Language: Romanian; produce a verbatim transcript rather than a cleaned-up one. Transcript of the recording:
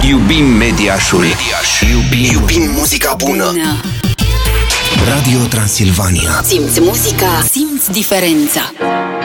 Iubim Mediașul. Mediaș. Iubim, Iubim muzica bună. bună. Radio Transilvania. Simți muzica, simți diferența.